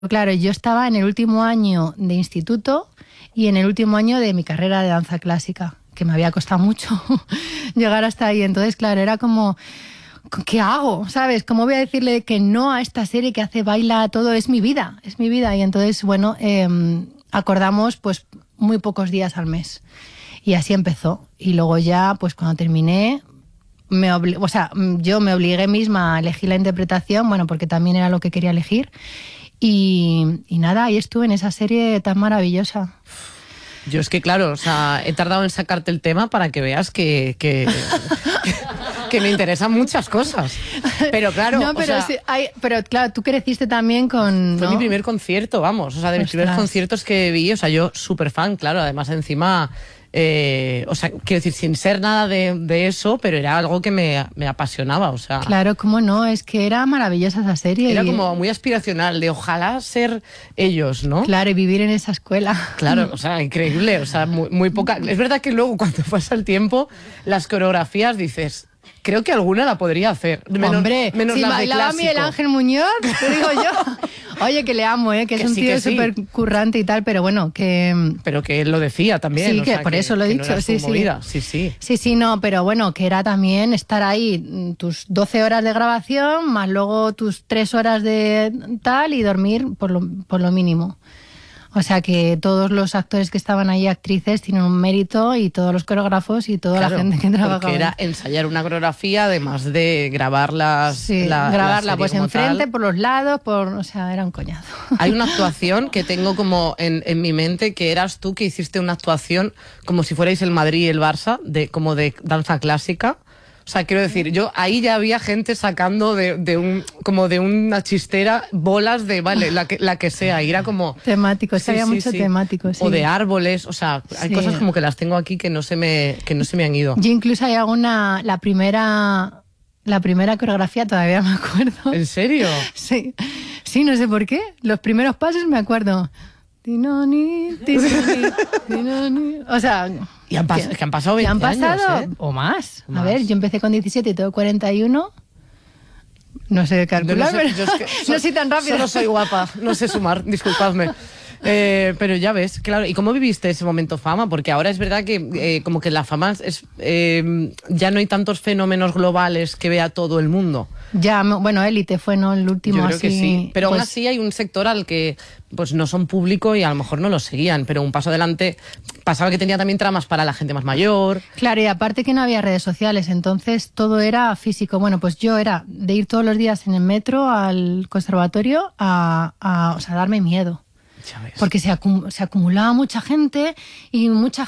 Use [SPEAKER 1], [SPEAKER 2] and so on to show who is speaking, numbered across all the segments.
[SPEAKER 1] Claro, yo estaba en el último año de instituto y en el último año de mi carrera de danza clásica, que me había costado mucho llegar hasta ahí. Entonces, claro, era como, ¿qué hago? ¿Sabes? ¿Cómo voy a decirle que no a esta serie que hace baila todo? Es mi vida, es mi vida. Y entonces, bueno, acordamos pues muy pocos días al mes. Y así empezó. Y luego ya, pues cuando terminé, yo me obligué misma a elegir la interpretación, bueno, porque también era lo que quería elegir. Y nada, ahí estuve en esa serie tan maravillosa.
[SPEAKER 2] Yo es que, claro, o sea, he tardado en sacarte el tema para que veas que me interesan muchas cosas. Pero claro,
[SPEAKER 1] no, pero,
[SPEAKER 2] o sea,
[SPEAKER 1] pero claro, tú creciste también con...
[SPEAKER 2] Fue
[SPEAKER 1] ¿no?
[SPEAKER 2] mi primer concierto, vamos. O sea, de mis primeros conciertos que vi, o sea, yo súper fan, claro. Además, encima... o sea, quiero decir, sin ser nada de eso, pero era algo que me apasionaba, o sea...
[SPEAKER 1] Claro, cómo no, es que era maravillosa esa serie.
[SPEAKER 2] Era como muy aspiracional, de ojalá ser ellos, ¿no?
[SPEAKER 1] Claro, y vivir en esa escuela.
[SPEAKER 2] Claro, o sea, increíble, o sea, muy poca... Es verdad que luego, cuando pasa el tiempo, las coreografías dices... Creo que alguna la podría hacer.
[SPEAKER 1] Menos si
[SPEAKER 2] las
[SPEAKER 1] bailaba
[SPEAKER 2] de
[SPEAKER 1] Miguel Ángel Muñoz, te digo yo. Oye, que le amo, que es un tío súper currante y tal, pero bueno, que...
[SPEAKER 2] Pero que él lo decía también.
[SPEAKER 1] Sí,
[SPEAKER 2] o
[SPEAKER 1] que
[SPEAKER 2] sea,
[SPEAKER 1] por eso lo he dicho,
[SPEAKER 2] no era
[SPEAKER 1] sí,
[SPEAKER 2] su movida. Sí.
[SPEAKER 1] Sí, no, pero bueno, que era también estar ahí tus 12 horas de grabación, más luego tus 3 horas de tal y dormir por lo mínimo. O sea que todos los actores que estaban ahí, actrices, tienen un mérito, y todos los coreógrafos y toda la gente que trabajaba.
[SPEAKER 2] Porque era ensayar una coreografía, además de grabarla.
[SPEAKER 1] Sí, grabarla pues enfrente, por los lados, o sea, era un coñazo.
[SPEAKER 2] Hay una actuación que tengo como en mi mente, que eras tú, que hiciste una actuación como si fuerais el Madrid y el Barça, como de danza clásica. O sea, quiero decir, yo ahí ya había gente sacando como de una chistera bolas de, vale, la que sea, y era como...
[SPEAKER 1] Temáticos, había mucho temático, sí.
[SPEAKER 2] O de árboles, o sea, hay cosas como que las tengo aquí que no se me han ido.
[SPEAKER 1] Yo incluso hay la primera coreografía todavía me acuerdo.
[SPEAKER 2] ¿En serio?
[SPEAKER 1] Sí, no sé por qué, los primeros pasos me acuerdo. Tinoni, tinoni. O sea...
[SPEAKER 2] Y han pasado 20 años, ¿eh?
[SPEAKER 1] O más. A ver, yo empecé con 17 y tengo 41. No sé calcular, no soy tan rápida.
[SPEAKER 2] Solo soy guapa, no sé sumar, disculpadme. Pero ya ves, claro. ¿Y cómo viviste ese momento fama? Porque ahora es verdad que como que la fama ya no hay tantos fenómenos globales que vea todo el mundo.
[SPEAKER 1] Ya, bueno, Élite fue, ¿no? El último.
[SPEAKER 2] Yo creo
[SPEAKER 1] así,
[SPEAKER 2] que sí. Pero
[SPEAKER 1] pues...
[SPEAKER 2] aún así hay un sector al que pues no son público y a lo mejor no lo seguían. Pero un paso adelante pasaba que tenía también tramas para la gente más mayor.
[SPEAKER 1] Claro, y aparte que no había redes sociales, entonces todo era físico. Bueno, pues yo era de ir todos los días en el metro al conservatorio o sea, darme miedo. Porque se acumulaba mucha gente y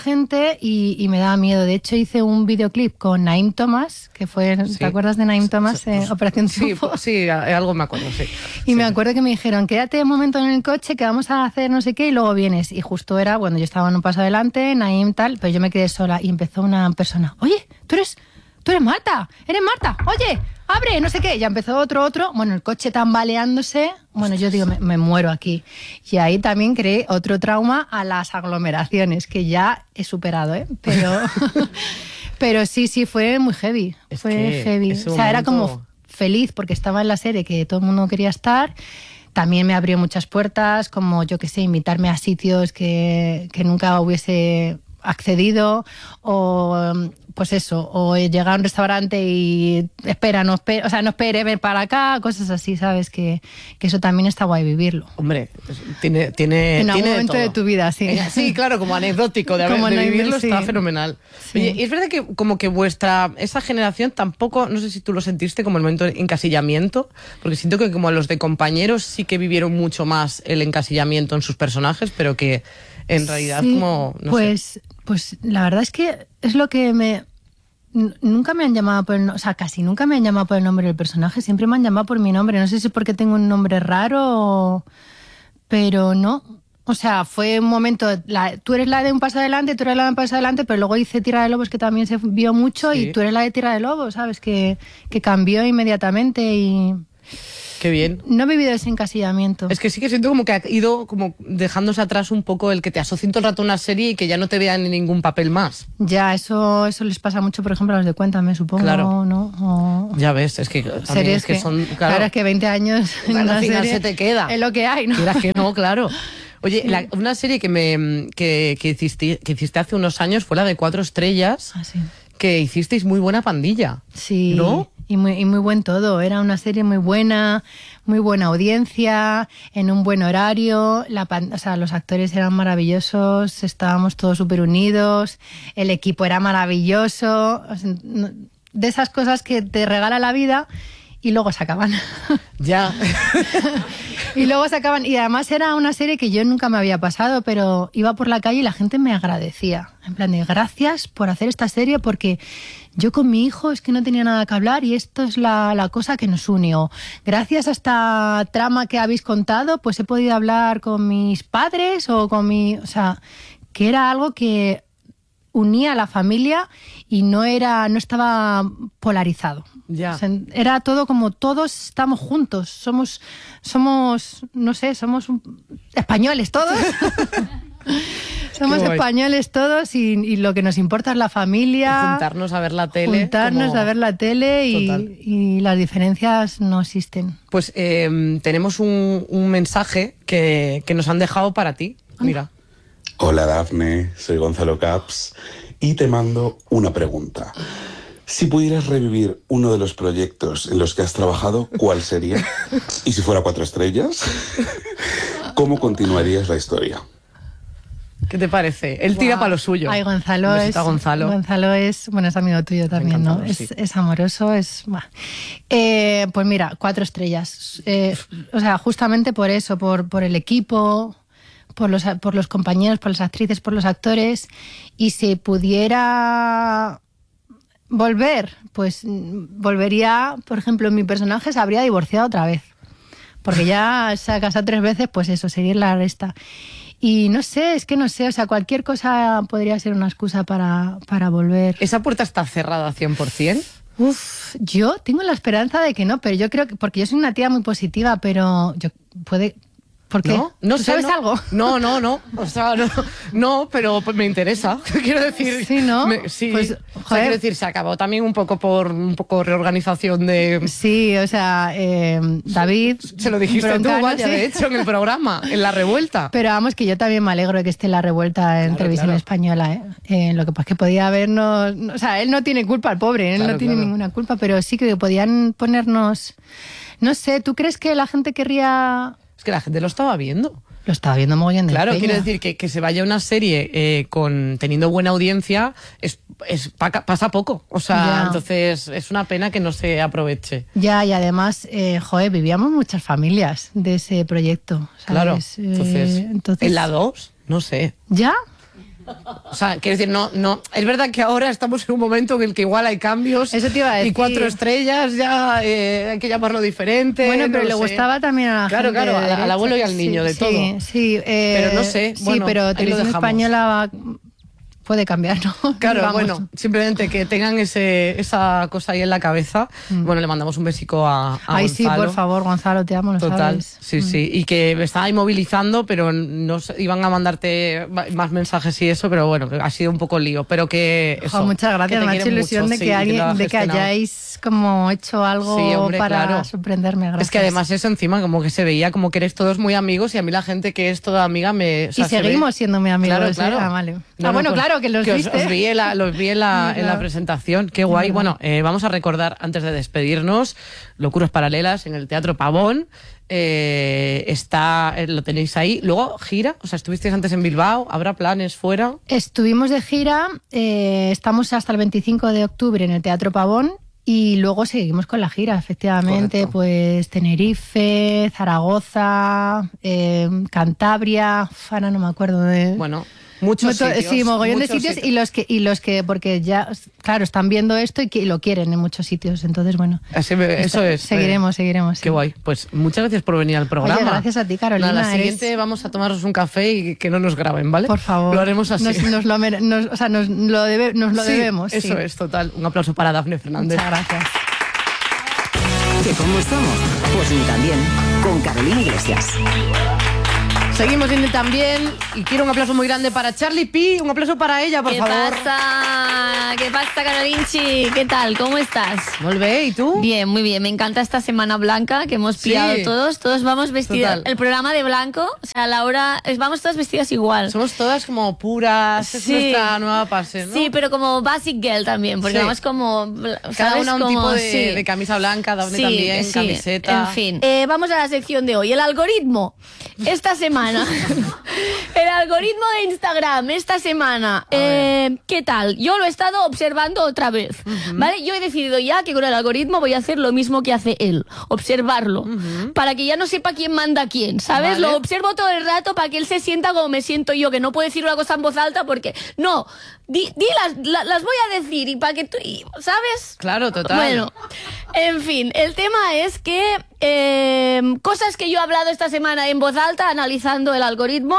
[SPEAKER 1] me daba miedo. De hecho, hice un videoclip con Naim Thomas, que fue, sí. ¿Te acuerdas de Naim Thomas? Operación Triunfo.
[SPEAKER 2] Sí, algo me acuerdo, sí.
[SPEAKER 1] Y me acuerdo que me dijeron, quédate un momento en el coche que vamos a hacer no sé qué y luego vienes. Y justo era, bueno, yo estaba en un paso adelante, Naim tal, pero yo me quedé sola y empezó una persona, oye, tú eres Marta, oye, abre, no sé qué. Ya empezó otro, bueno, el coche tambaleándose. Bueno, yo digo, me muero aquí. Y ahí también creé otro trauma a las aglomeraciones, que ya he superado, ¿eh? Pero sí, fue muy heavy. Fue heavy. O sea, era como feliz porque estaba en la serie que todo el mundo quería estar. También me abrió muchas puertas, como, yo qué sé, invitarme a sitios que nunca hubiese accedido, o pues eso, o llegar a un restaurante y no espere, ven para acá, cosas así, ¿sabes? Que eso también está guay vivirlo.
[SPEAKER 2] Hombre, tiene
[SPEAKER 1] en algún momento de tu vida, sí.
[SPEAKER 2] Sí, claro, como anecdótico de vivirlo, sí. Está fenomenal. Sí. Oye, y es verdad que como que esa generación tampoco, no sé si tú lo sentiste como el momento de encasillamiento, porque siento que como los de compañeros sí que vivieron mucho más el encasillamiento en sus personajes, pero que en realidad
[SPEAKER 1] sí,
[SPEAKER 2] como...
[SPEAKER 1] Pues la verdad es que es lo que nunca me han llamado casi nunca me han llamado por el nombre del personaje, siempre me han llamado por mi nombre. No sé si es porque tengo un nombre raro, pero no. O sea, fue un momento, tú eres la de un paso adelante, tú eres la de un paso adelante, pero luego hice Tierra de Lobos, que también se vio mucho, sí. Y tú eres la de Tierra de Lobos, ¿sabes? Que cambió inmediatamente y...
[SPEAKER 2] Qué bien.
[SPEAKER 1] No he vivido ese encasillamiento.
[SPEAKER 2] Es que sí que siento como que ha ido como dejándose atrás un poco el que te asocien todo el rato a una serie y que ya no te vean en ningún papel más.
[SPEAKER 1] Ya, eso les pasa mucho, por ejemplo, a los de Cuéntame, supongo,
[SPEAKER 2] Claro.
[SPEAKER 1] ¿no? O
[SPEAKER 2] Ya ves, es que también
[SPEAKER 1] series
[SPEAKER 2] es que son...
[SPEAKER 1] Claro, es que 20 años en
[SPEAKER 2] Al
[SPEAKER 1] una
[SPEAKER 2] final
[SPEAKER 1] serie
[SPEAKER 2] se te queda.
[SPEAKER 1] es lo que hay, ¿no?
[SPEAKER 2] Quieras que no, claro. Oye, una serie que hiciste hace unos años fue la de 4 estrellas,
[SPEAKER 1] Ah, sí.
[SPEAKER 2] que hicisteis muy buena pandilla.
[SPEAKER 1] Sí,
[SPEAKER 2] ¿No?
[SPEAKER 1] y muy buen todo. Era una serie muy buena audiencia, en un buen horario. O sea, los actores eran maravillosos, estábamos todos súper unidos, el equipo era maravilloso. O sea, de esas cosas que te regala la vida y luego se acaban.
[SPEAKER 2] Ya.
[SPEAKER 1] Y luego se acaban. Y además era una serie que yo nunca me había pasado, pero iba por la calle y la gente me agradecía. En plan de gracias por hacer esta serie porque yo con mi hijo es que no tenía nada que hablar y esto es la cosa que nos une. O gracias a esta trama que habéis contado, pues he podido hablar con mis padres o con mi... O sea, que era algo que unía a la familia y no estaba polarizado.
[SPEAKER 2] Ya.
[SPEAKER 1] O sea, era todo como todos estamos juntos, somos no sé, españoles todos. Somos españoles todos y lo que nos importa es la familia.
[SPEAKER 2] Y juntarnos a ver la tele.
[SPEAKER 1] A ver la tele
[SPEAKER 2] Total.
[SPEAKER 1] y las diferencias no existen.
[SPEAKER 2] Pues tenemos un mensaje que nos han dejado para ti. Mira.
[SPEAKER 3] Hola Dafne, soy Gonzalo Caps y te mando una pregunta. Si pudieras revivir uno de los proyectos en los que has trabajado, ¿cuál sería? Y si fuera 4 estrellas, ¿cómo continuarías la historia?
[SPEAKER 2] ¿Qué te parece? Él tira para lo suyo.
[SPEAKER 1] Ay, Gonzalo
[SPEAKER 2] Un besito a Gonzalo.
[SPEAKER 1] es amigo tuyo también, ¿no?
[SPEAKER 2] Encantado, sí.
[SPEAKER 1] Es amoroso, pues mira, 4 estrellas. O sea, justamente por eso, por el equipo, por los compañeros, por las actrices, por los actores. Y si pudiera volver, pues volvería, por ejemplo, mi personaje se habría divorciado otra vez. Porque ya se ha casado 3 veces, pues eso, seguir la resta. Y no sé, o sea, cualquier cosa podría ser una excusa para volver.
[SPEAKER 2] ¿Esa puerta está cerrada 100%?
[SPEAKER 1] Uf, yo tengo la esperanza de que no, pero yo creo que, porque yo soy una tía muy positiva, pero ¿por qué?
[SPEAKER 2] No
[SPEAKER 1] ¿Tú
[SPEAKER 2] sé,
[SPEAKER 1] sabes
[SPEAKER 2] no.
[SPEAKER 1] algo?
[SPEAKER 2] No. O sea, no, pero pues me interesa. Quiero decir.
[SPEAKER 1] Sí, ¿no?
[SPEAKER 2] Sí.
[SPEAKER 1] Pues,
[SPEAKER 2] O sea,
[SPEAKER 1] joder.
[SPEAKER 2] quiero decir, se acabó también un poco reorganización de.
[SPEAKER 1] Sí, o sea, David...
[SPEAKER 2] Se lo dijiste tú,
[SPEAKER 1] Broncano,
[SPEAKER 2] vaya,
[SPEAKER 1] sí.
[SPEAKER 2] de hecho, en el programa, en La Revuelta.
[SPEAKER 1] Pero vamos, que yo también me alegro de que esté la revuelta en televisión
[SPEAKER 2] claro.
[SPEAKER 1] española. Lo que pasa es que podía habernos... O sea, él no tiene culpa, el pobre, él
[SPEAKER 2] Claro,
[SPEAKER 1] no tiene
[SPEAKER 2] claro.
[SPEAKER 1] ninguna culpa, pero sí que podían ponernos... No sé, ¿tú crees que la gente querría...?
[SPEAKER 2] Es que la gente lo estaba viendo.
[SPEAKER 1] Lo estaba viendo mogollón de
[SPEAKER 2] Claro,
[SPEAKER 1] peña.
[SPEAKER 2] quiero decir que se vaya una serie teniendo buena audiencia pasa poco. O sea,
[SPEAKER 1] Ya.
[SPEAKER 2] entonces es una pena que no se aproveche.
[SPEAKER 1] Ya, y además, vivíamos muchas familias de ese proyecto,
[SPEAKER 2] Claro.
[SPEAKER 1] ¿sabes?
[SPEAKER 2] Entonces, en la 2, no sé.
[SPEAKER 1] ¿Ya?
[SPEAKER 2] O sea, quiero decir, no. Es verdad que ahora estamos en un momento en el que igual hay cambios.
[SPEAKER 1] Eso te iba a decir.
[SPEAKER 2] Y 4 estrellas ya hay que llamarlo diferente.
[SPEAKER 1] Bueno, pero
[SPEAKER 2] no
[SPEAKER 1] le
[SPEAKER 2] lo sé.
[SPEAKER 1] gustaba también a la
[SPEAKER 2] Claro,
[SPEAKER 1] gente.
[SPEAKER 2] claro,
[SPEAKER 1] de
[SPEAKER 2] al
[SPEAKER 1] derecha.
[SPEAKER 2] abuelo y al niño, de
[SPEAKER 1] Sí,
[SPEAKER 2] todo.
[SPEAKER 1] Sí,
[SPEAKER 2] Pero no sé,
[SPEAKER 1] Sí,
[SPEAKER 2] bueno, ahí
[SPEAKER 1] pero
[SPEAKER 2] lo
[SPEAKER 1] Televisión
[SPEAKER 2] dejamos.
[SPEAKER 1] Española puede cambiar, ¿no?
[SPEAKER 2] Claro,
[SPEAKER 1] Vamos.
[SPEAKER 2] bueno, simplemente que tengan esa cosa ahí en la cabeza. Bueno, le mandamos un besico a
[SPEAKER 1] Ay, sí,
[SPEAKER 2] Gonzalo.
[SPEAKER 1] por favor, Gonzalo, te amo, lo
[SPEAKER 2] Total,
[SPEAKER 1] sabes.
[SPEAKER 2] sí. Y que me estaba ahí movilizando, pero no sé, iban a mandarte más mensajes y eso, pero bueno, que ha sido un poco lío. Pero que eso.
[SPEAKER 1] Jo, muchas
[SPEAKER 2] que
[SPEAKER 1] gracias,
[SPEAKER 2] te
[SPEAKER 1] me ha hecho
[SPEAKER 2] quieren
[SPEAKER 1] ilusión
[SPEAKER 2] mucho,
[SPEAKER 1] de
[SPEAKER 2] sí,
[SPEAKER 1] que
[SPEAKER 2] lo
[SPEAKER 1] alguien,
[SPEAKER 2] has
[SPEAKER 1] de que
[SPEAKER 2] gestionado.
[SPEAKER 1] hayáis como hecho algo
[SPEAKER 2] Sí, hombre,
[SPEAKER 1] para
[SPEAKER 2] claro.
[SPEAKER 1] sorprenderme. Gracias.
[SPEAKER 2] Es que además eso encima, como que se veía como que eres todos muy amigos y a mí la gente que es toda amiga me... o sea,
[SPEAKER 1] Y
[SPEAKER 2] se ve-
[SPEAKER 1] seguimos siendo muy amigos.
[SPEAKER 2] Claro,
[SPEAKER 1] ¿eh?
[SPEAKER 2] claro.
[SPEAKER 1] Ah, vale.
[SPEAKER 2] No,
[SPEAKER 1] Bueno,
[SPEAKER 2] pues,
[SPEAKER 1] claro, que los viste.
[SPEAKER 2] Os vi en la
[SPEAKER 1] Claro.
[SPEAKER 2] presentación. Qué guay.
[SPEAKER 1] verdad.
[SPEAKER 2] Bueno, vamos a recordar, antes de despedirnos, Locuras Paralelas en el Teatro Pavón. Lo tenéis ahí. Luego, gira. O sea, estuvisteis antes en Bilbao. ¿Habrá planes fuera?
[SPEAKER 1] Estuvimos de gira, estamos hasta el 25 de octubre en el Teatro Pavón y luego seguimos con la gira, efectivamente.
[SPEAKER 2] Correcto.
[SPEAKER 1] Pues Tenerife, Zaragoza, Cantabria, ahora no me acuerdo de...
[SPEAKER 2] Bueno, muchos sitios.
[SPEAKER 1] Sí, mogollón de
[SPEAKER 2] muchos
[SPEAKER 1] sitios y los que porque ya, claro, están viendo esto y lo quieren en muchos sitios. Entonces, bueno,
[SPEAKER 2] Eso es.
[SPEAKER 1] seguiremos.
[SPEAKER 2] Qué
[SPEAKER 1] Sí.
[SPEAKER 2] guay. Pues muchas gracias por venir al programa.
[SPEAKER 1] Oye, gracias a ti, Carolina.
[SPEAKER 2] Nada, la
[SPEAKER 1] eres-
[SPEAKER 2] siguiente vamos a tomarnos un café y que no nos graben, ¿vale?
[SPEAKER 1] Por favor.
[SPEAKER 2] Lo haremos así.
[SPEAKER 1] Nos lo
[SPEAKER 2] Sí,
[SPEAKER 1] debemos.
[SPEAKER 2] Eso
[SPEAKER 1] sí.
[SPEAKER 2] es, total. Un aplauso para Dafne Fernández.
[SPEAKER 1] Muchas gracias.
[SPEAKER 4] ¿Que cómo estamos? Pues ni también, con Carolina Iglesias.
[SPEAKER 2] Seguimos viendo también, y quiero un aplauso muy grande para Charlie P. Un aplauso para ella, por favor.
[SPEAKER 5] ¿Qué pasa, Carolinchi? ¿Qué tal? ¿Cómo estás?
[SPEAKER 2] Muy bien, ¿y tú?
[SPEAKER 5] Bien, muy bien. Me encanta esta semana blanca que hemos pillado todos. Todos vamos vestidas.
[SPEAKER 2] Total.
[SPEAKER 5] El programa de blanco, o sea, Laura, vamos todas vestidas igual.
[SPEAKER 2] Somos todas como puras. Es nuestra nueva fase, ¿no?
[SPEAKER 5] Sí, pero como basic girl también, porque vamos como...
[SPEAKER 2] Cada
[SPEAKER 5] ¿sabes?
[SPEAKER 2] una un
[SPEAKER 5] Como,
[SPEAKER 2] tipo de camisa blanca, Daphne también, camiseta.
[SPEAKER 5] En fin. Vamos a la sección de hoy. El algoritmo. Esta semana. El algoritmo de Instagram esta semana. ¿Qué tal? Yo lo he estado observando otra vez. ¿Vale? Yo he decidido ya que con el algoritmo voy a hacer lo mismo que hace él. Observarlo. Para que ya no sepa quién manda a quién. ¿Sabes?
[SPEAKER 2] Vale.
[SPEAKER 5] Lo observo todo el rato para que él se sienta como me siento yo. Que no puedo decir una cosa en voz alta porque... No. Las voy a decir y para que tú... ¿Sabes?
[SPEAKER 2] Claro, total.
[SPEAKER 5] Bueno, en fin, el tema es que cosas que yo he hablado esta semana en voz alta, analizando el algoritmo,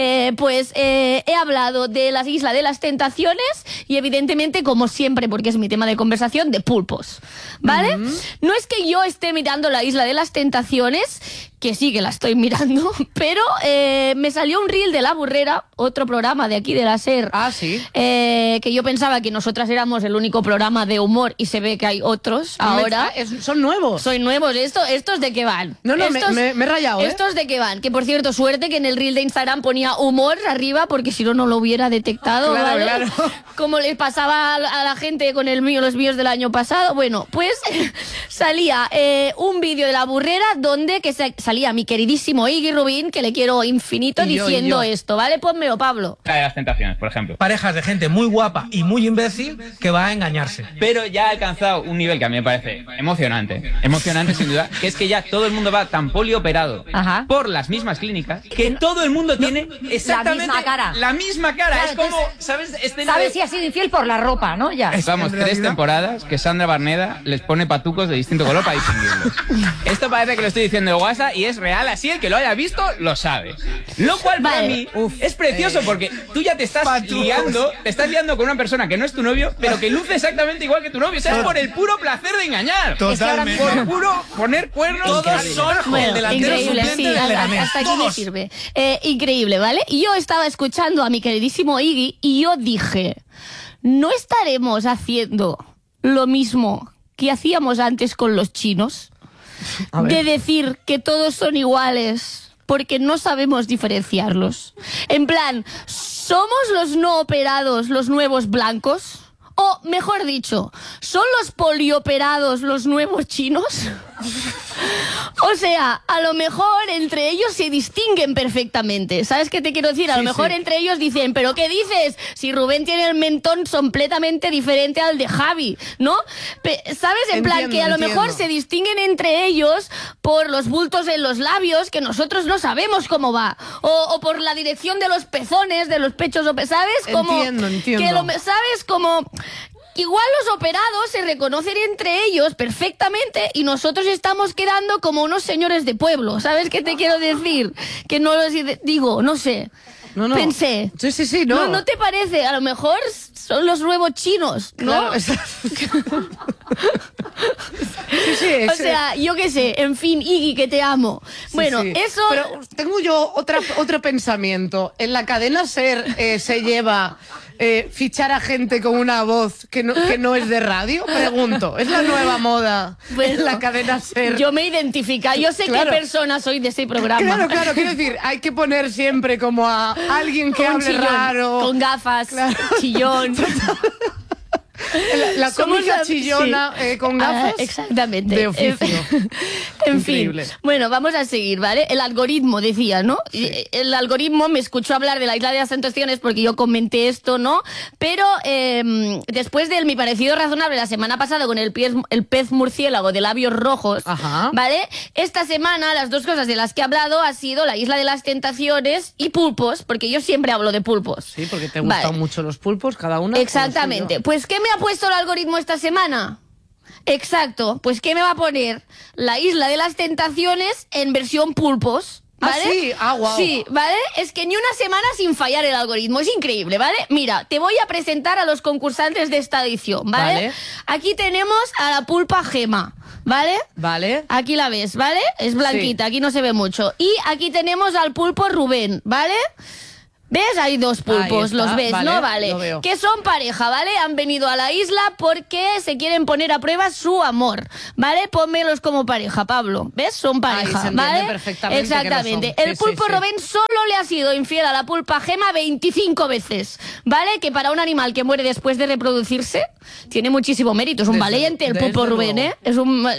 [SPEAKER 5] he hablado de la Isla de las Tentaciones y evidentemente, como siempre, porque es mi tema de conversación, de pulpos, ¿vale? No es que yo esté mirando la Isla de las Tentaciones, que sí que la estoy mirando, pero me salió un reel de La Burrera, otro programa de aquí de la SER.
[SPEAKER 2] Ah, sí.
[SPEAKER 5] Que yo pensaba que nosotras éramos el único programa de humor y se ve que hay otros ahora.
[SPEAKER 2] Son nuevos.
[SPEAKER 5] Soy nuevos. ¿Estos de qué van?
[SPEAKER 2] No,
[SPEAKER 5] estos,
[SPEAKER 2] me he rayado, ¿eh?
[SPEAKER 5] ¿Estos de qué van? Que por cierto, suerte que en el reel de Instagram ponía humor arriba, porque si no, no lo hubiera detectado.
[SPEAKER 2] Claro,
[SPEAKER 5] ¿vale?
[SPEAKER 2] claro.
[SPEAKER 5] Como les pasaba a la gente con los míos del año pasado. Bueno, pues salía un vídeo de La Burrera donde salía mi queridísimo Iggy Rubín, que le quiero infinito, diciendo esto, ¿vale? Pónmelo, Pablo.
[SPEAKER 6] La de las Tentaciones, por ejemplo.
[SPEAKER 7] Parejas de gente muy guapa y muy imbécil que va a engañarse.
[SPEAKER 6] Pero ya ha alcanzado un nivel que a mí me parece emocionante. Emocionante, sin duda. Que es que ya todo el mundo va tan polioperado por las mismas clínicas que todo el mundo tiene exactamente la misma cara. Claro, es como, ¿sabes?
[SPEAKER 8] Sabes si ha sido infiel por la ropa, ¿no? Ya.
[SPEAKER 6] Vamos, 3 temporadas que Sandra Barneda les pone patucos de distinto color para distinguirlos. Esto parece que lo estoy diciendo de WhatsApp y es real, así el que lo haya visto lo sabe. Lo cual para mí es precioso porque tú ya te estás liando con una persona que no es tu novio, pero que luce exactamente igual que tu novio. O sea, es por el puro placer de engañar.
[SPEAKER 7] Totalmente.
[SPEAKER 6] Por puro poner cuernos.
[SPEAKER 7] Todos son el delantero
[SPEAKER 5] increíble,
[SPEAKER 7] suplente del Leganés.
[SPEAKER 5] hasta aquí me sirve. Increíble, ¿vale? Y yo estaba escuchando a mi queridísimo Iggy y yo dije, ¿no estaremos haciendo lo mismo que hacíamos antes con los chinos? De decir que todos son iguales porque no sabemos diferenciarlos. En plan, ¿somos los no operados los nuevos blancos? O, mejor dicho, ¿son los polioperados los nuevos chinos? O sea, a lo mejor entre ellos se distinguen perfectamente. ¿Sabes qué te quiero decir? A lo mejor entre ellos dicen, ¿pero qué dices? Si Rubén tiene el mentón completamente diferente al de Javi, ¿no? ¿Sabes? En plan, que a lo mejor se distinguen entre ellos por los bultos en los labios, que nosotros no sabemos cómo va. O por la dirección de los pezones, de los pechos, ¿sabes? Como
[SPEAKER 2] Entiendo.
[SPEAKER 5] que ¿sabes? Como... Igual los operados se reconocen entre ellos perfectamente y nosotros estamos quedando como unos señores de pueblo. ¿Sabes qué te quiero decir? Que no lo digo, no sé.
[SPEAKER 2] No.
[SPEAKER 5] Pensé.
[SPEAKER 2] Sí, no.
[SPEAKER 5] ¿No te parece? A lo mejor son los nuevos chinos, ¿no?
[SPEAKER 2] Claro,
[SPEAKER 5] O sea, yo qué sé, en fin, Iggy, que te amo. Bueno, eso...
[SPEAKER 2] Pero tengo yo otro pensamiento. En la cadena SER se lleva fichar a gente con una voz que no es de radio. Pregunto, ¿es la nueva moda en la cadena SER?
[SPEAKER 5] Yo me identifico, yo sé qué persona soy de ese programa.
[SPEAKER 2] Claro, quiero decir, hay que poner siempre como a alguien que hable
[SPEAKER 5] chillón,
[SPEAKER 2] raro.
[SPEAKER 5] con gafas, chillón.
[SPEAKER 2] La cómica chillona con gafas.
[SPEAKER 5] Exactamente.
[SPEAKER 2] De oficio.
[SPEAKER 5] En
[SPEAKER 2] Increíble.
[SPEAKER 5] fin. Bueno, vamos a seguir, ¿vale? El algoritmo, decía, ¿no? Sí. El algoritmo me escuchó hablar de la Isla de las Tentaciones porque yo comenté esto, ¿no? Pero después de mi parecido razonable la semana pasada con el pez murciélago de labios rojos, ¿vale? Esta semana las dos cosas de las que he hablado ha sido la Isla de las Tentaciones y pulpos, porque yo siempre hablo de pulpos.
[SPEAKER 2] Sí, porque te gustan mucho los pulpos, cada una.
[SPEAKER 5] Exactamente. Pues, ¿qué me ha puesto el algoritmo esta semana? Exacto. Pues, ¿qué me va a poner? La Isla de las Tentaciones en versión pulpos. ¿vale?
[SPEAKER 2] ¿Ah, sí? Ah, guau.
[SPEAKER 5] Sí, ¿vale? Es que ni una semana sin fallar el algoritmo. Es increíble, ¿vale? Mira, te voy a presentar a los concursantes de esta edición, ¿vale?
[SPEAKER 2] Vale.
[SPEAKER 5] Aquí tenemos a la pulpa Gema, ¿vale?
[SPEAKER 2] Vale.
[SPEAKER 5] Aquí la ves, ¿vale? Es blanquita, aquí no se ve mucho. Y aquí tenemos al pulpo Rubén, ¿vale? ¿Ves? Hay dos pulpos,
[SPEAKER 2] Ahí está,
[SPEAKER 5] los ves,
[SPEAKER 2] vale,
[SPEAKER 5] ¿no? Vale.
[SPEAKER 2] lo veo.
[SPEAKER 5] Que son pareja, ¿vale? Han venido a la isla porque se quieren poner a prueba su amor, ¿vale? Pónmelos como pareja, Pablo. ¿Ves? Son pareja,
[SPEAKER 2] se entiende
[SPEAKER 5] ¿vale?
[SPEAKER 2] perfectamente
[SPEAKER 5] Exactamente.
[SPEAKER 2] que lo son.
[SPEAKER 5] El
[SPEAKER 2] Sí,
[SPEAKER 5] pulpo
[SPEAKER 2] sí, sí.
[SPEAKER 5] Rubén solo le ha sido infiel a la pulpa Gema 25 veces, ¿vale? Que para un animal que muere después de reproducirse tiene muchísimo mérito. Es un
[SPEAKER 2] Desde-
[SPEAKER 5] valiente el pulpo
[SPEAKER 2] desde
[SPEAKER 5] Rubén,
[SPEAKER 2] luego.
[SPEAKER 5] ¿eh? Es un...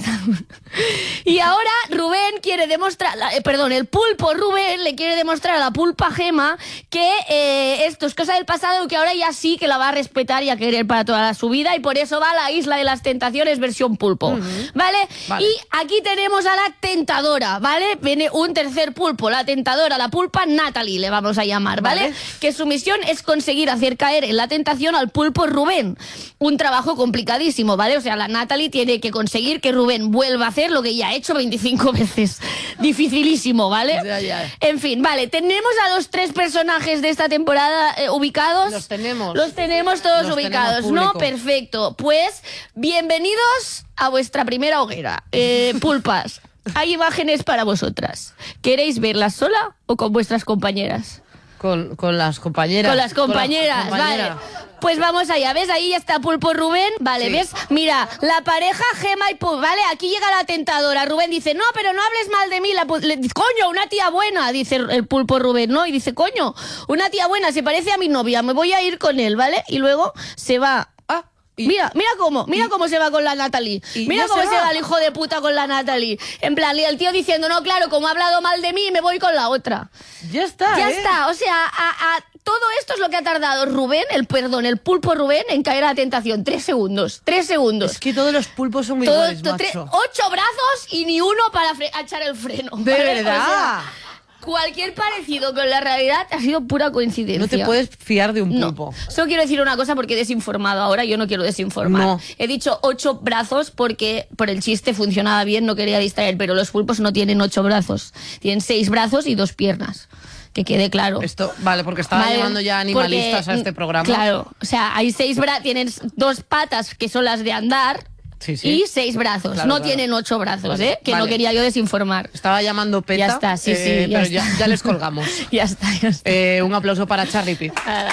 [SPEAKER 5] Y ahora Rubén quiere demostrar... perdón, el pulpo Rubén le quiere demostrar a la pulpa Gema que esto es cosa del pasado, que ahora ya sí que la va a respetar y a querer para toda su vida, y por eso va a la Isla de las Tentaciones versión pulpo, ¿vale?
[SPEAKER 2] Vale.
[SPEAKER 5] Y aquí tenemos a la tentadora, ¿vale? Viene un tercer pulpo, la tentadora, la pulpa Natalie le vamos a llamar, ¿vale?
[SPEAKER 2] Vale.
[SPEAKER 5] Que su misión es conseguir hacer caer en la tentación al pulpo Rubén. Un trabajo complicadísimo, ¿vale? O sea, la Natalie tiene que conseguir que Rubén vuelva a hacer lo que ya ha hecho 25 veces. Dificilísimo, ¿vale?
[SPEAKER 2] Ya.
[SPEAKER 5] En fin, vale, tenemos a los 3 personajes de esta temporada ubicados.
[SPEAKER 2] Los tenemos.
[SPEAKER 5] Los tenemos todos
[SPEAKER 2] Los
[SPEAKER 5] ubicados,
[SPEAKER 2] tenemos
[SPEAKER 5] ¿no?
[SPEAKER 2] público.
[SPEAKER 5] Perfecto. Pues, bienvenidos a vuestra primera hoguera. Pulpas, hay imágenes para vosotras. ¿Queréis verlas sola o con vuestras compañeras?
[SPEAKER 2] Con las compañeras.
[SPEAKER 5] Con las compañeras,
[SPEAKER 2] compañeras.
[SPEAKER 5] vale. Pues vamos allá, ¿ves? Ahí ya está Pulpo Rubén, vale,
[SPEAKER 2] Sí.
[SPEAKER 5] ¿ves? Mira, la pareja Gema y Pulpo, ¿vale? Aquí llega la tentadora. Rubén dice, no, pero no hables mal de mí. Coño, una tía buena, dice el Pulpo Rubén, ¿no? Y dice, coño, una tía buena, se parece a mi novia, me voy a ir con él, ¿vale? Y luego se va. Mira cómo se va con la Natalie. Mira
[SPEAKER 2] ya
[SPEAKER 5] cómo
[SPEAKER 2] se
[SPEAKER 5] se
[SPEAKER 2] va.
[SPEAKER 5] va el hijo de puta con la Natalie. En plan, y el tío diciendo, no, claro, como ha hablado mal de mí, me voy con la otra.
[SPEAKER 2] Ya está,
[SPEAKER 5] Ya
[SPEAKER 2] ¿eh?
[SPEAKER 5] está, o sea, todo esto es lo que ha tardado Rubén, el pulpo Rubén, en caer a la tentación. 3 segundos, 3 segundos.
[SPEAKER 2] Es que todos los pulpos son muy
[SPEAKER 5] Todo
[SPEAKER 2] iguales,
[SPEAKER 5] esto,
[SPEAKER 2] macho.
[SPEAKER 5] 8 brazos y ni uno para echar el freno.
[SPEAKER 2] De
[SPEAKER 5] ¿vale?
[SPEAKER 2] verdad.
[SPEAKER 5] O sea, cualquier parecido con la realidad ha sido pura coincidencia.
[SPEAKER 2] No te puedes fiar de un
[SPEAKER 5] No.
[SPEAKER 2] pulpo.
[SPEAKER 5] Solo quiero decir una cosa porque he desinformado ahora, yo no quiero desinformar.
[SPEAKER 2] No.
[SPEAKER 5] He dicho 8 brazos porque por el chiste funcionaba bien, no quería distraer, pero los pulpos no tienen 8 brazos. Tienen 6 brazos y 2 piernas. Que quede claro.
[SPEAKER 2] Esto, vale, porque estaba
[SPEAKER 5] Vale,
[SPEAKER 2] llamando ya animalistas
[SPEAKER 5] porque,
[SPEAKER 2] a este programa.
[SPEAKER 5] Claro, o sea, hay 6 brazos, tienen 2 patas que son las de andar.
[SPEAKER 2] Sí, sí.
[SPEAKER 5] Y 6 brazos,
[SPEAKER 2] Claro,
[SPEAKER 5] no
[SPEAKER 2] claro.
[SPEAKER 5] tienen 8 brazos,
[SPEAKER 2] Vale,
[SPEAKER 5] que no
[SPEAKER 2] vale.
[SPEAKER 5] quería yo desinformar.
[SPEAKER 2] Estaba llamando PETA.
[SPEAKER 5] Ya está, sí,
[SPEAKER 2] pero
[SPEAKER 5] ya
[SPEAKER 2] ya,
[SPEAKER 5] está.
[SPEAKER 2] ya les colgamos.
[SPEAKER 5] Ya está.
[SPEAKER 2] Un aplauso para Charlie Pitt.
[SPEAKER 5] Nada.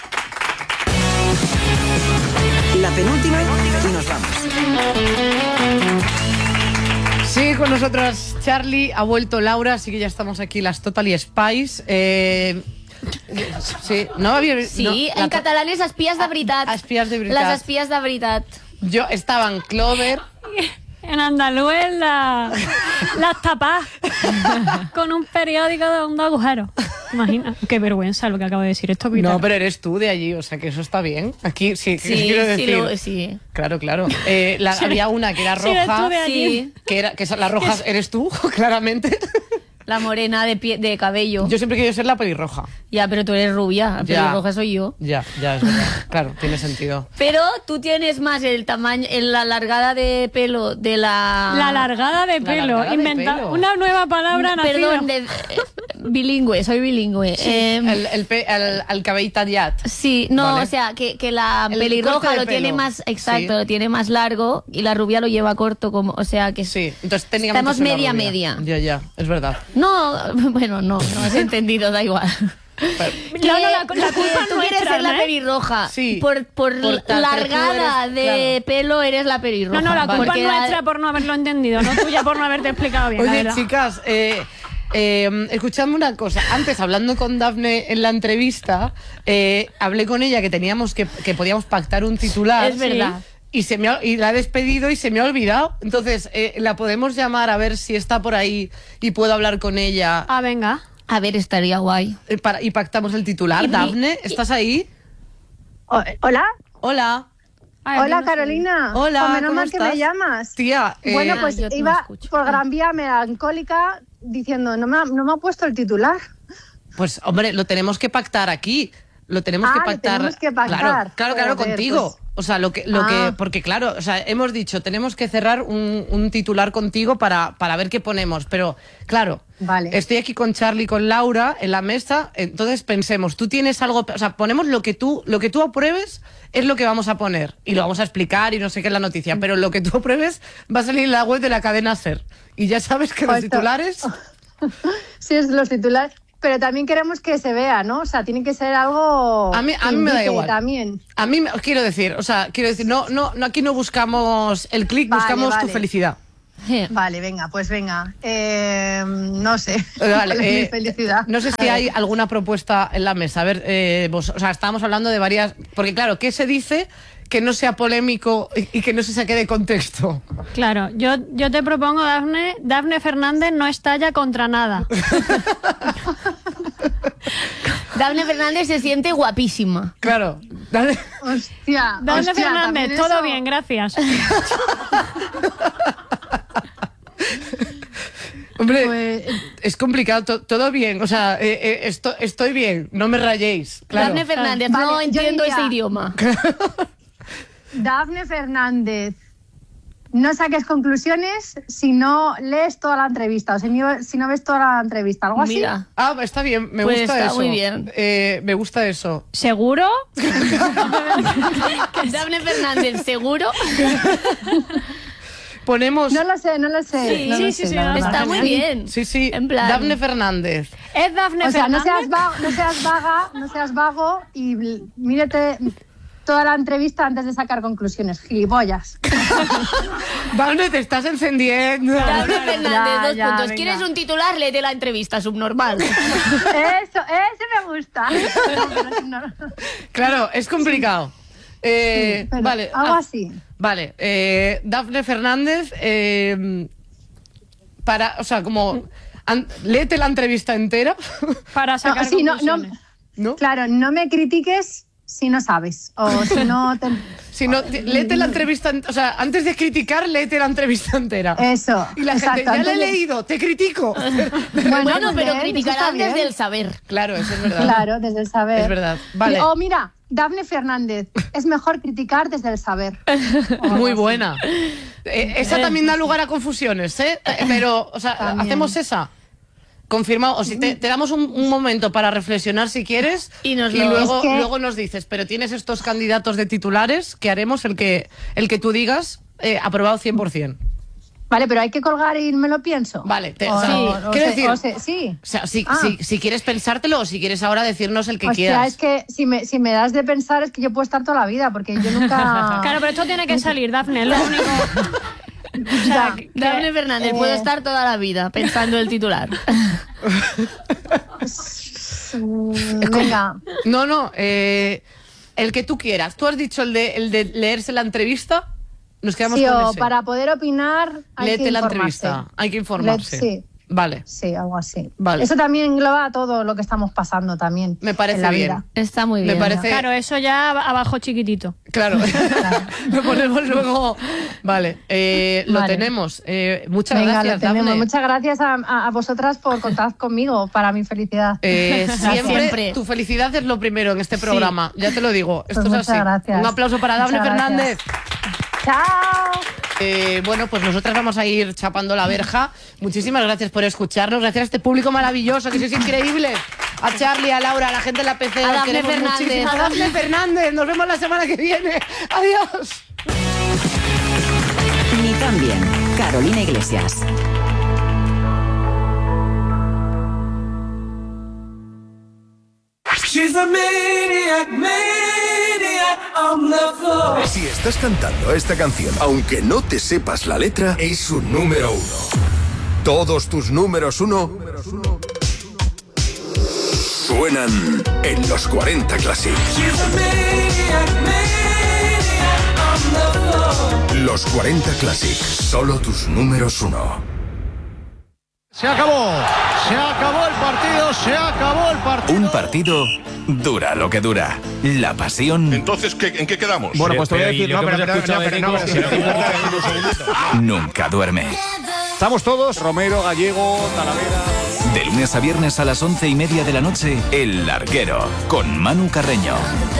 [SPEAKER 4] La penúltima y nos vamos.
[SPEAKER 2] Sí, con nosotras Charlie, ha vuelto Laura, así que ya estamos aquí, las Totally Spies. Sí, no había...
[SPEAKER 5] Sí,
[SPEAKER 2] no,
[SPEAKER 5] en
[SPEAKER 2] la-
[SPEAKER 5] catalán es espías de veritat.
[SPEAKER 2] Espías de veritat.
[SPEAKER 5] Les espías de veritat.
[SPEAKER 2] Yo estaba en Clover.
[SPEAKER 9] En andaluz las tapas con un periódico de un agujero. Imagina, qué vergüenza lo que acabo de decir. Esto es
[SPEAKER 2] No, pero eres tú de allí, o sea que eso está bien. Aquí sí,
[SPEAKER 5] Sí,
[SPEAKER 2] quiero decir.
[SPEAKER 5] sí.
[SPEAKER 2] Claro. Había una que era
[SPEAKER 9] Sí, eres tú
[SPEAKER 2] roja.
[SPEAKER 9] de allí.
[SPEAKER 5] Sí,
[SPEAKER 2] La roja eres tú, claramente.
[SPEAKER 5] la morena de cabello.
[SPEAKER 2] Yo siempre he querido ser la pelirroja.
[SPEAKER 5] Ya, pero tú eres rubia, la
[SPEAKER 2] Ya.
[SPEAKER 5] pelirroja soy yo.
[SPEAKER 2] Ya, es verdad. Claro, tiene sentido.
[SPEAKER 5] Pero tú tienes más el tamaño, en la largada de pelo de la...
[SPEAKER 9] La largada de
[SPEAKER 2] La
[SPEAKER 9] pelo.
[SPEAKER 2] largada de
[SPEAKER 9] Inventa
[SPEAKER 2] pelo.
[SPEAKER 9] una nueva palabra nacida.
[SPEAKER 5] Perdón, bilingüe, soy bilingüe.
[SPEAKER 2] El cabell tallat.
[SPEAKER 5] Sí, no,
[SPEAKER 2] Vale.
[SPEAKER 5] o sea, que la
[SPEAKER 2] El
[SPEAKER 5] pelirroja
[SPEAKER 2] corte de
[SPEAKER 5] lo tiene
[SPEAKER 2] pelo.
[SPEAKER 5] más, exacto,
[SPEAKER 2] Sí.
[SPEAKER 5] lo tiene más largo y la rubia lo lleva corto, como, o sea que
[SPEAKER 2] Sí, entonces técnicamente
[SPEAKER 5] estamos
[SPEAKER 2] soy la
[SPEAKER 5] media.
[SPEAKER 2] rubia. Ya, es verdad.
[SPEAKER 5] No, bueno, no has entendido, da igual.
[SPEAKER 9] No, la culpa
[SPEAKER 5] tú
[SPEAKER 9] es
[SPEAKER 5] quieres
[SPEAKER 9] nuestra,
[SPEAKER 5] ser la
[SPEAKER 9] ¿no?
[SPEAKER 5] pelirroja.
[SPEAKER 2] Sí.
[SPEAKER 5] Por
[SPEAKER 2] tal,
[SPEAKER 5] largada
[SPEAKER 2] pero tú
[SPEAKER 5] de
[SPEAKER 2] eres-
[SPEAKER 5] pelo eres la pelirroja.
[SPEAKER 9] No, la culpa
[SPEAKER 5] Porque
[SPEAKER 9] es nuestra por no haberlo entendido, no tuya por no haberte explicado bien. la
[SPEAKER 2] Oye,
[SPEAKER 9] verdad.
[SPEAKER 2] chicas, escuchadme una cosa. Antes, hablando con Dafne en la entrevista, hablé con ella que podíamos pactar un titular.
[SPEAKER 5] Es verdad.
[SPEAKER 2] Y la he despedido y se me ha olvidado. Entonces, la podemos llamar a ver si está por ahí y puedo hablar con ella.
[SPEAKER 9] Ah, venga.
[SPEAKER 5] A ver, estaría guay.
[SPEAKER 2] Y pactamos el titular.
[SPEAKER 5] Y-
[SPEAKER 2] Dafne, ¿estás ahí?
[SPEAKER 10] Hola,
[SPEAKER 2] Hola.
[SPEAKER 9] Ay,
[SPEAKER 10] hola
[SPEAKER 9] no sé.
[SPEAKER 10] Carolina.
[SPEAKER 2] Hola,
[SPEAKER 10] O menos
[SPEAKER 2] ¿cómo
[SPEAKER 10] mal que
[SPEAKER 2] estás?
[SPEAKER 10] me llamas.
[SPEAKER 2] Tía,
[SPEAKER 10] Bueno, pues
[SPEAKER 5] yo no
[SPEAKER 10] iba
[SPEAKER 5] escucho.
[SPEAKER 10] por Gran Vía melancólica diciendo, no me ha puesto el titular.
[SPEAKER 2] pues hombre, lo tenemos que pactar aquí. Lo tenemos que
[SPEAKER 10] Lo
[SPEAKER 2] pactar.
[SPEAKER 10] tenemos que pactar.
[SPEAKER 2] Claro,
[SPEAKER 10] Joder,
[SPEAKER 2] contigo.
[SPEAKER 10] pues,
[SPEAKER 2] O sea, porque claro, o sea, hemos dicho, tenemos que cerrar un titular contigo para ver qué ponemos. Pero, claro, estoy aquí con Charlie y con Laura en la mesa, entonces pensemos, tú tienes algo, o sea, ponemos lo que tú apruebes es lo que vamos a poner. Y lo vamos a explicar y no sé qué es la noticia, pero lo que tú apruebes va a salir en la web de la cadena SER. Y ya sabes que los titulares...
[SPEAKER 10] Sí, es los titulares. Pero también queremos que se vea, ¿no? O sea, tiene que ser algo...
[SPEAKER 2] A mí me da igual.
[SPEAKER 10] También.
[SPEAKER 2] A mí, quiero decir, no, aquí no buscamos el clic, buscamos tu felicidad.
[SPEAKER 10] Vale, venga, pues venga. No sé.
[SPEAKER 2] Vale,
[SPEAKER 10] mi felicidad.
[SPEAKER 2] No sé si hay alguna propuesta en la mesa. A ver, estábamos hablando de varias... Porque claro, ¿qué se dice que no sea polémico y que no se saque de contexto?
[SPEAKER 9] Claro, yo te propongo, Dafne Fernández no estalla contra nada.
[SPEAKER 5] Dafne Fernández se siente guapísima.
[SPEAKER 2] Claro.
[SPEAKER 10] Hostia.
[SPEAKER 9] Dafne Fernández, todo
[SPEAKER 10] eso...
[SPEAKER 9] bien, gracias.
[SPEAKER 2] Hombre,
[SPEAKER 10] pues...
[SPEAKER 2] es complicado, todo bien, o sea, estoy bien, no me rayéis. Claro.
[SPEAKER 5] Dafne Fernández, no entiendo ese idioma.
[SPEAKER 10] Dafne Fernández, no saques conclusiones si no lees toda la entrevista, o si no ves toda la entrevista, algo así.
[SPEAKER 5] Mira.
[SPEAKER 2] Ah, está bien, me
[SPEAKER 5] Pues
[SPEAKER 2] gusta
[SPEAKER 5] está
[SPEAKER 2] eso.
[SPEAKER 5] muy bien.
[SPEAKER 2] Me gusta eso.
[SPEAKER 9] ¿Seguro?
[SPEAKER 5] Dafne Fernández, ¿seguro?
[SPEAKER 2] Ponemos...
[SPEAKER 10] No lo sé.
[SPEAKER 9] Sí,
[SPEAKER 10] no lo
[SPEAKER 9] sí,
[SPEAKER 10] sé,
[SPEAKER 9] sí,
[SPEAKER 10] la verdad.
[SPEAKER 5] Está muy bien.
[SPEAKER 2] Sí,
[SPEAKER 5] En plan...
[SPEAKER 2] Dafne Fernández.
[SPEAKER 9] ¿Es Dafne
[SPEAKER 10] O sea,
[SPEAKER 9] Fernández?
[SPEAKER 10] no seas vago y mírate toda la entrevista antes de sacar conclusiones, gilipollas.
[SPEAKER 2] Dafne, te estás encendiendo.
[SPEAKER 5] Dafne Fernández,
[SPEAKER 10] Ya,
[SPEAKER 5] puntos.
[SPEAKER 10] venga.
[SPEAKER 5] ¿Quieres un titular? Léete la entrevista, subnormal.
[SPEAKER 10] Eso, ese me gusta.
[SPEAKER 2] Claro, es complicado.
[SPEAKER 10] Pero
[SPEAKER 2] Vale.
[SPEAKER 10] algo así.
[SPEAKER 2] Vale, Dafne Fernández, léete la entrevista entera.
[SPEAKER 9] Para sacar
[SPEAKER 10] Sí,
[SPEAKER 9] conclusiones.
[SPEAKER 2] ¿No?
[SPEAKER 10] Claro, no me critiques si no sabes. O si no te...
[SPEAKER 2] Si no, léete la entrevista, o sea, antes de criticar, léete la entrevista entera.
[SPEAKER 10] Eso.
[SPEAKER 2] Y la
[SPEAKER 10] exacto,
[SPEAKER 2] gente, ya la he
[SPEAKER 10] antes de-
[SPEAKER 2] leído, te critico.
[SPEAKER 5] Bueno, pero
[SPEAKER 10] bien,
[SPEAKER 5] criticarán
[SPEAKER 10] eso está
[SPEAKER 5] desde
[SPEAKER 10] bien.
[SPEAKER 5] el saber.
[SPEAKER 2] Claro, eso es verdad.
[SPEAKER 10] Claro, desde el saber.
[SPEAKER 2] Es verdad. Vale.
[SPEAKER 10] O mira, Dafne Fernández, es mejor criticar desde el saber.
[SPEAKER 2] Muy buena. Esa también da lugar a confusiones, ¿eh? Pero, o sea,
[SPEAKER 10] También.
[SPEAKER 2] hacemos esa. Confirmado. O si te damos un momento para reflexionar si quieres
[SPEAKER 5] Y nos
[SPEAKER 2] y
[SPEAKER 5] lo-
[SPEAKER 2] luego,
[SPEAKER 10] Es que-
[SPEAKER 2] luego nos dices, pero tienes estos candidatos de titulares que haremos el que tú digas aprobado 100%.
[SPEAKER 10] Vale, pero hay que colgar y me lo pienso.
[SPEAKER 2] Vale,
[SPEAKER 10] O
[SPEAKER 2] quiero decir,
[SPEAKER 10] sí.
[SPEAKER 2] o sea, si
[SPEAKER 10] Ah.
[SPEAKER 2] quieres pensártelo o si quieres ahora decirnos el que
[SPEAKER 10] Hostia,
[SPEAKER 2] quieras.
[SPEAKER 10] es que si me das de pensar es que yo puedo estar toda la vida, porque yo nunca...
[SPEAKER 9] Claro, pero esto tiene que salir, Dafne, es lo único. O sea,
[SPEAKER 10] Ya.
[SPEAKER 5] Dafne Fernández, puedo estar toda la vida pensando el titular.
[SPEAKER 10] Venga.
[SPEAKER 2] No, el que tú quieras. Tú has dicho el de leerse la entrevista. Nos quedamos
[SPEAKER 10] Sí,
[SPEAKER 2] con
[SPEAKER 10] o
[SPEAKER 2] ese.
[SPEAKER 10] para poder opinar hay
[SPEAKER 2] Léete
[SPEAKER 10] que
[SPEAKER 2] la
[SPEAKER 10] informarse.
[SPEAKER 2] entrevista. Hay que informarse.
[SPEAKER 10] Sí.
[SPEAKER 2] Vale.
[SPEAKER 10] Sí, algo así.
[SPEAKER 2] Vale.
[SPEAKER 10] Eso también engloba todo lo que estamos pasando también.
[SPEAKER 2] Me parece
[SPEAKER 10] en la
[SPEAKER 2] bien.
[SPEAKER 10] vida.
[SPEAKER 5] Está muy
[SPEAKER 2] Me
[SPEAKER 5] bien.
[SPEAKER 2] parece...
[SPEAKER 9] Claro, eso ya abajo chiquitito.
[SPEAKER 2] Claro. Lo ponemos luego. Vale. Lo
[SPEAKER 10] Vale.
[SPEAKER 2] tenemos. Muchas
[SPEAKER 10] Venga,
[SPEAKER 2] gracias,
[SPEAKER 10] lo tenemos.
[SPEAKER 2] Dafne.
[SPEAKER 10] Muchas gracias a vosotras por contar conmigo para mi felicidad.
[SPEAKER 2] Siempre tu felicidad es lo primero en este programa. Ya te lo digo. Esto
[SPEAKER 10] Pues
[SPEAKER 2] es así.
[SPEAKER 10] muchas gracias.
[SPEAKER 2] Un aplauso para Dafne
[SPEAKER 10] Muchas
[SPEAKER 2] Fernández.
[SPEAKER 10] ¡Chao!
[SPEAKER 2] Bueno, pues nosotras vamos a ir chapando la verja. Muchísimas gracias por escucharnos. Gracias a este público maravilloso, que sois increíbles. A Charlie, a Laura, a la gente de la PC.
[SPEAKER 5] A
[SPEAKER 2] os
[SPEAKER 5] Dafne
[SPEAKER 2] queremos
[SPEAKER 5] Fernández.
[SPEAKER 2] muchísimo. A Dafne Fernández. Nos vemos la semana que viene. Adiós.
[SPEAKER 4] Ni tan bien. Carolina Iglesias.
[SPEAKER 11] Si estás cantando esta canción, aunque no te sepas la letra, es un número uno. Todos tus números uno suenan en los 40 Classic. Los 40 Classic, solo tus números uno.
[SPEAKER 12] Se acabó el partido, se acabó el partido.
[SPEAKER 13] Un partido dura lo que dura. La pasión.
[SPEAKER 14] Entonces, ¿en qué quedamos?
[SPEAKER 12] Bueno, pues te voy a decir,
[SPEAKER 13] Nunca duerme.
[SPEAKER 12] Estamos todos, Romero, Gallego, Talavera.
[SPEAKER 13] De lunes a viernes a las 11:30 de la noche, El Larguero, con Manu Carreño.